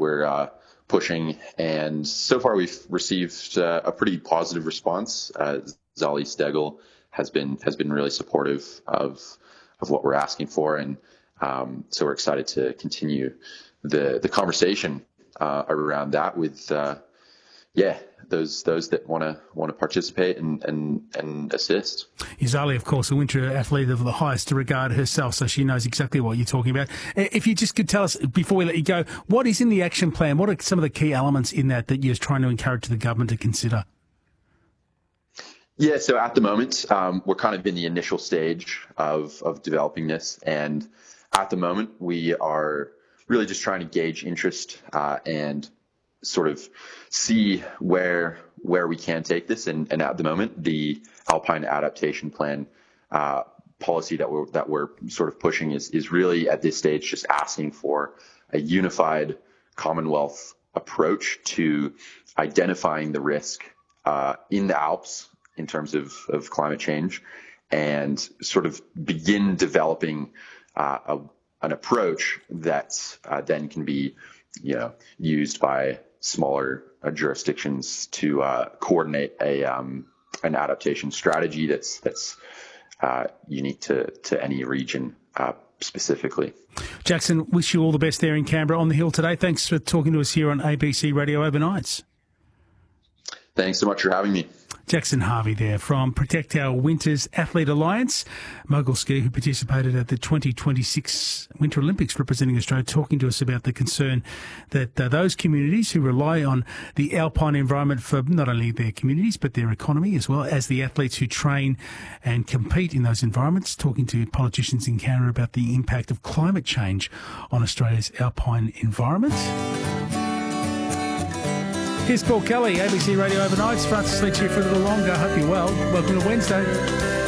we're pushing, and so far we've received a pretty positive response. Zali Steggall has been really supportive of what we're asking for, and so we're excited to continue the conversation around that with those that want to participate and assist. Zali, of course, a winter athlete of the highest regard herself, so she knows exactly what you're talking about. If you just could tell us, before we let you go, what is in the action plan? What are some of the key elements in that you're trying to encourage the government to consider? Yeah, so at the moment, we're kind of in the initial stage of developing this, and at the moment, we are really just trying to gauge interest and sort of see where we can take this. And at the moment, the Alpine Adaptation Plan policy that we're sort of pushing is really at this stage just asking for a unified Commonwealth approach to identifying the risk in the Alps in terms of climate change, and sort of begin developing an approach that then can be used by smaller jurisdictions to coordinate an adaptation strategy that's unique to any region specifically. Jackson, wish you all the best there in Canberra on the Hill today. Thanks for talking to us here on ABC Radio Overnights. Thanks so much for having me. Jackson Harvey there from Protect Our Winters Athlete Alliance, mogul skier who participated at the 2026 Winter Olympics representing Australia, talking to us about the concern that those communities who rely on the alpine environment for not only their communities but their economy, as well as the athletes who train and compete in those environments, talking to politicians in Canberra about the impact of climate change on Australia's alpine environment. Here's Paul Kelly, ABC Radio Overnights. Francis Leach here for a little longer. I hope you're well. Welcome to Wednesday.